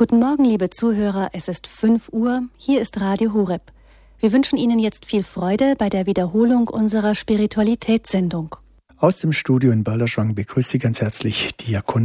Guten Morgen, liebe Zuhörer, es ist 5 Uhr, hier ist Radio Horeb. Wir wünschen Ihnen jetzt viel Freude bei der Wiederholung unserer Spiritualitätssendung. Aus dem Studio in Balderschwang begrüßt Sie ganz herzlich Diakon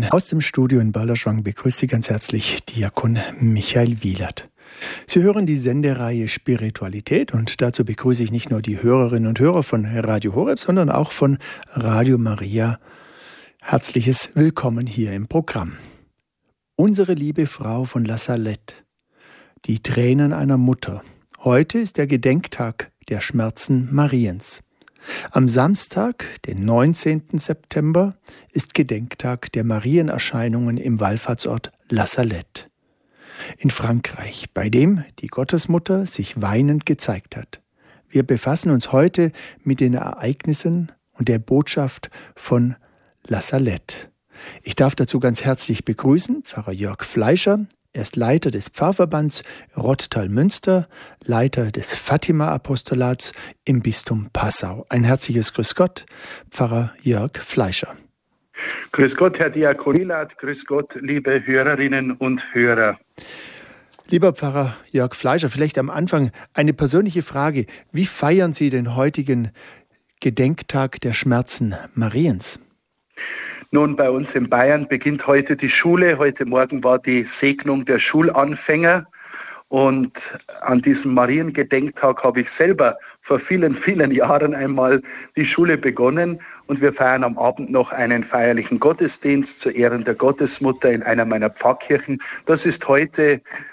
Michael Wielert. Sie hören die Sendereihe Spiritualität und dazu begrüße ich nicht nur die Hörerinnen und Hörer von Radio Horeb, sondern auch von Radio Maria. Herzliches Willkommen hier im Programm. Unsere liebe Frau von La Salette, die Tränen einer Mutter. Heute ist der Gedenktag der Schmerzen Mariens. Am Samstag, den 19. September, ist Gedenktag der Marienerscheinungen im Wallfahrtsort La Salette in Frankreich, bei dem die Gottesmutter sich weinend gezeigt hat. Wir befassen uns heute mit den Ereignissen und der Botschaft von La Salette. Ich darf dazu ganz herzlich begrüßen Pfarrer Jörg Fleischer. Er ist Leiter des Pfarrverbands Rottal-Münster, Leiter des Fatima-Apostolats im Bistum Passau. Ein herzliches Grüß Gott, Pfarrer Jörg Fleischer. Grüß Gott, Herr Diakon Wielert, grüß Gott, liebe Hörerinnen und Hörer. Lieber Pfarrer Jörg Fleischer, vielleicht am Anfang eine persönliche Frage. Wie feiern Sie den heutigen Gedenktag der Schmerzen Mariens? Nun, bei uns in Bayern beginnt heute die Schule. Heute Morgen war die Segnung der Schulanfänger. Und an diesem Mariengedenktag habe ich selber vor vielen, vielen Jahren einmal die Schule begonnen. Und wir feiern am Abend noch einen feierlichen Gottesdienst zu Ehren der Gottesmutter in einer meiner Pfarrkirchen. Das ist heute